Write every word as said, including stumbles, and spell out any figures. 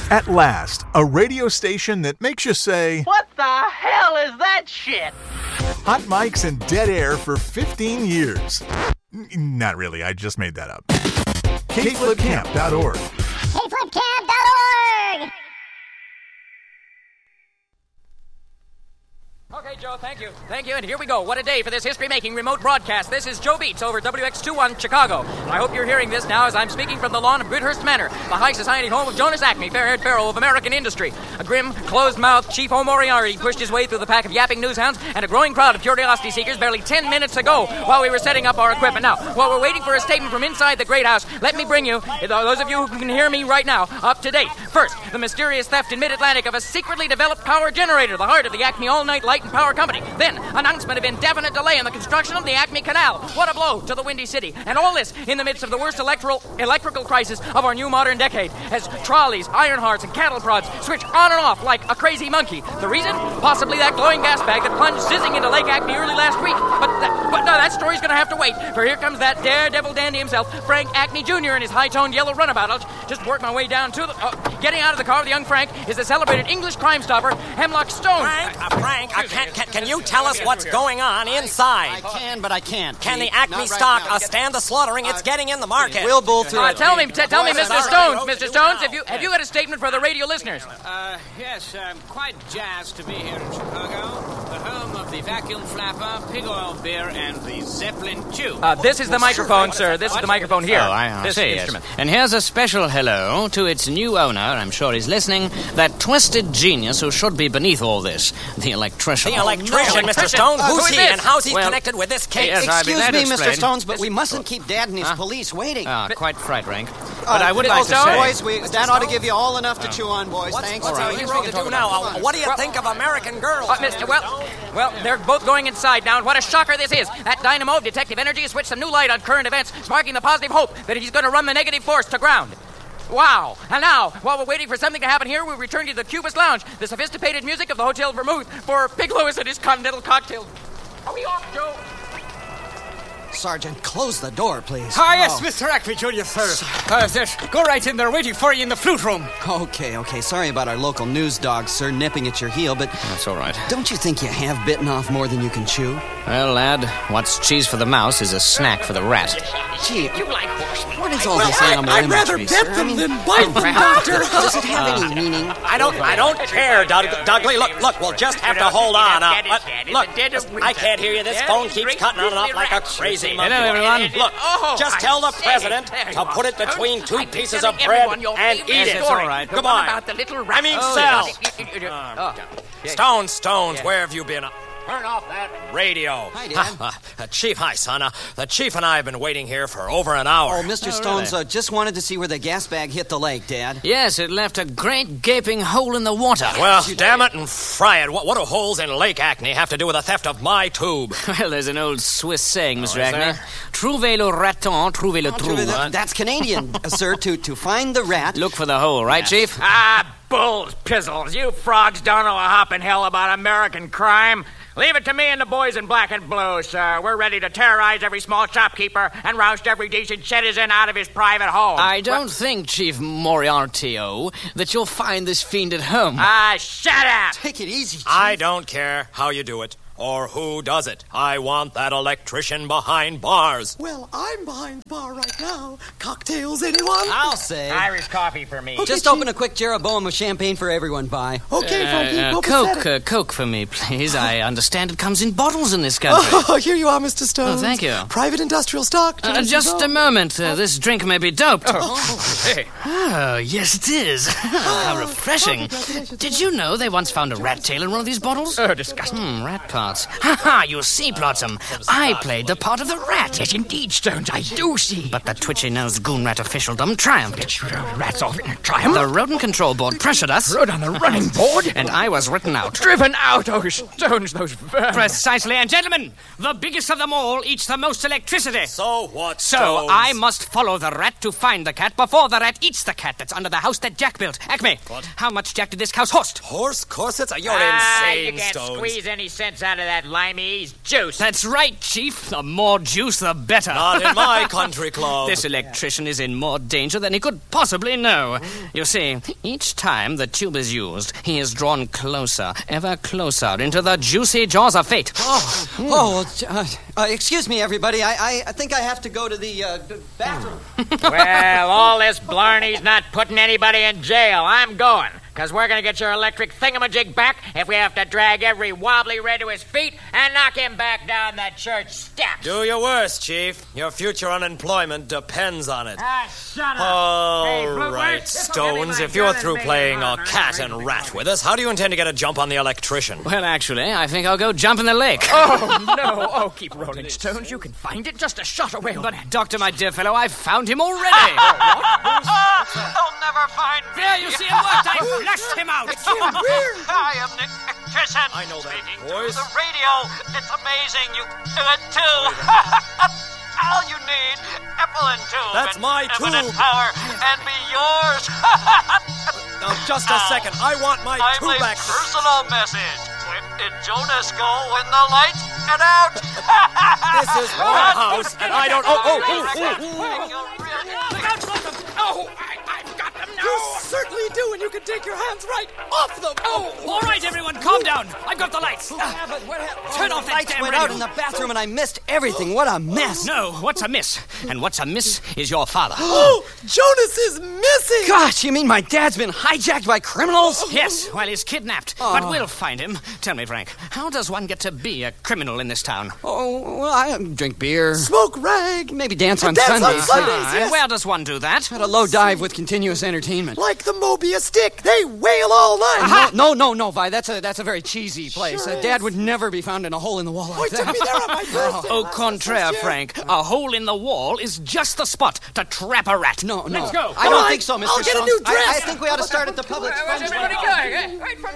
At last, a radio station that makes you say, "What the hell is that shit?" Hot mics and dead air for fifteen years. N- not really, I just made that up. K Flip Camp dot org. K Flip Camp dot org. Okay, Joe, thank you. Thank you, and here we go. What a day for this history-making remote broadcast. This is Joe Beats over W X twenty-one Chicago. And I hope you're hearing this now as I'm speaking from the lawn of Goodhurst Manor, the high society home of Jonas Acme, fair-haired pharaoh of American industry. A grim, closed-mouthed Chief O'Moriarty pushed his way through the pack of yapping newshounds and a growing crowd of curiosity seekers barely ten minutes ago while we were setting up our equipment. Now, while we're waiting for a statement from inside the Great House, let me bring you, those of you who can hear me right now, up to date. First, the mysterious theft in mid-Atlantic of a secretly developed power generator, the heart of the Acme All-Night Light and Power Company. Then, announcement of indefinite delay in the construction of the Acme Canal. What a blow to the Windy City. And all this in the midst of the worst electoral, electrical crisis of our new modern decade, as trolleys, iron hearts, and cattle prods switch on and off like a crazy monkey. The reason? Possibly that glowing gas bag that plunged sizzing into Lake Acme early last week. But, that, but no, that story's going to have to wait, for here comes that daredevil dandy himself, Frank Acme Junior in his high-toned yellow runabout. I'll just work my way down to the... Uh, getting out of the car with young Frank is the celebrated English crime stopper, Hemlock Stone. Frank, uh, Frank, uh, can, can, can you tell us what's going on inside? I can, but I can't. Can Pete. the Acme Not stock right now. uh, stand the slaughtering it's getting in the market? We'll bull through Uh, it. tell me, t- tell me, Mister Sorry. Stones, Mister Stones, have you have you got a statement for the radio listeners? Uh, yes, I'm quite jazzed to be here in Chicago, the home of the vacuum flapper, pig oil beer, and the Zeppelin tube. Uh, this is the microphone, sir. This is the microphone here. Oh, I this see, instrument. yes. And here's a special hello to its new owner, I'm sure he's listening, that twisted genius who should be beneath all this, the electrician. The electrician, no. Mister Stone? Uh, Who's who is he, this? and how's he Well, connected with this case? yes, I'll be Excuse glad to me, Mister explain. Stones, but we mustn't keep Dad and his Huh? police waiting. Ah, quite right, Rank. But Uh, I would Mister like to Stone, say... Boys, we, that ought to give you all enough to chew on, boys. What's, Thanks. what's All our right. hero to do now? Uh, what do you Well- think of American Girl? Uh, Mister Well, well, they're both going inside now, and what a shocker this is. That dynamo of detective energy has switched some new light on current events, sparking the positive hope that he's going to run the negative force to ground. Wow. And now, while we're waiting for something to happen here, we return to the Cubist Lounge, the sophisticated music of the Hotel Vermouth, for Big Louis and his continental cocktail. Are we off, Joe? Sergeant, close the door, please. Ah, yes, Oh. Mister Acme Junior, sir. Uh, there's, go right in there, waiting for you in the flute room. Okay, okay. Sorry about our local news dog, sir, nipping at your heel, but That's all right. don't you think you have bitten off more than you can chew? Well, lad, what's cheese for the mouse is a snack for the rat. Gee, You like horse. what is all this animal I'd rather imagery, pet sir? them I mean, than bite them, Doctor. does it have any meaning? I don't, I don't care, Doug, Dougley. Look, look, we'll just have to hold on. Uh, uh, look, I can't hear you. This phone keeps cutting on and off like a crazy monkey. Hello, everyone. Look, Oh, just I tell the say, president there to you put are. it between two I've been pieces telling of bread everyone your and favorite eat it. story. all right. The one Goodbye. about the little rat. I mean, Oh, Sal. yes. Oh. Stones, Stones, Yeah. where have you been? Turn off that radio. Hi, Dad. uh, Chief, hi, son. Uh, the chief and I have been waiting here for over an hour. Oh, Mister Stones, uh, just wanted to see where the gas bag hit the lake, Dad. Yes, it left a great gaping hole in the water. Well, damn it and fry it. What, what do holes in Lake Acme have to do with the theft of my tube? Well, there's an old Swiss saying, Mister is Acme. there? Trouvez le raton, trouvez le trou. That- That's Canadian, uh, sir, to, to find the rat. Look for the hole, right, Chief? Ah, bulls, pizzles. You frogs don't know a hop in hell about American crime. Leave it to me and the boys in black and blue, sir. We're ready to terrorize every small shopkeeper and roust every decent citizen out of his private home. I don't think, Chief Moriarty, that you'll find this fiend at home. Ah, shut up! Take it easy, Chief. I don't care how you do it or who does it. I want that electrician behind bars. Well, I'm behind the bar right now. Cocktails, anyone? I'll say. Irish coffee for me. Just open a quick Jeroboam of champagne for everyone, bye. Okay, Frankie, Uh, go Coke, uh, Coke for me, please. I understand it comes in bottles in this country. Oh, here you are, Mister Stones. Oh, thank you. Private industrial stock. Uh, just a moment. Uh, this drink may be doped. Hey. Oh, yes, it is. How refreshing. Did you know they once found a rat tail in one of these bottles? Oh, disgusting. Hmm, rat parts. Ha ha, you see, Blotsam. I played the part of the rat. Yes, indeed, Stones, I do see. But the twitchy-nosed goon rat officialdom triumphed. Get your rats off in a triumph. The rodent control board pressured us. Rode on the running board. And I was written out. Driven out, oh, Stones, those vermin. Precisely, and gentlemen, the biggest of them all eats the most electricity. So what, So Stones? I must follow the rat to find the cat before the rat eats the cat that's under the house that Jack built. Acme, What? how much Jack did this house host? Horse corsets? You're Ah, insane, you can't Stones. squeeze any sense out out of that limeys juice. That's right, Chief. The more juice, the better. Not in my country club. This electrician is in more danger than he could possibly know. You see, each time the tube is used, he is drawn closer, ever closer, into the juicy jaws of fate. Oh, oh uh, uh, excuse me, everybody. I, I, I think I have to go to the uh, bathroom. Well, all this blarney's not putting anybody in jail. I'm going. Because we're going to get your electric thingamajig back if we have to drag every wobbly red to his feet and knock him back down the church steps. Do your worst, Chief. Your future unemployment depends on it. Ah, shut up. All Hey, Blue right, Bird, this'll give me Stones, my if you're gun and through make playing it a harder. cat and rat with us, how do you intend to get a jump on the electrician? Well, actually, I think I'll go jump in the lake. Oh, no. Oh, keep rolling, Stones. You can find it just a shot away. But, Doctor, my dear fellow, I've found him already. They'll never find me. There, you see, it worked. I flushed him out. I am Nick Electrician. I know that Speaking voice. through the radio. It's amazing. You do it too. All you need, Epelin tube. That's and my infinite tube. power, and be yours. Now, just a second. I want my I'm two a back. personal message. Where did Jonas go when the lights went out? This is my house, and I don't. Oh, oh, oh, oh. Oh, I, I've got them now. You certainly do, and you can take your hands right off them. Oh, all right, everyone, calm down. I've got the lights. Uh, turn off that Lights damn went radio. out in the bathroom and I missed everything. What a mess. No, what's amiss? And what's amiss is your father. Oh, Jonas is missing. Gosh, you mean my dad's been hijacked by criminals? Yes, while he's kidnapped. Oh. But we'll find him. Tell me, Frank, how does one get to be a criminal in this town? Oh, well, I drink beer. Smoke rag. Maybe dance on Dance on Sundays. Sundays. Ah, yes. And where does one do that? At a low dive with continuous entertainment. Like the Mobius stick. They wail all night. No, no, no, no, Vi. That's a that's a very cheesy place. Sure uh, is. Dad would never be found in a hole in the wall like He that. took me there on my birthday. Au contraire, Frank. A hole in the wall is just the spot to trap a rat. No, no. Let's go. I don't on, think so, Mister I'll get a Stones. new I, dress. I think we ought to start at the public Where's sponge everybody bar. going? Eh? Wait for me.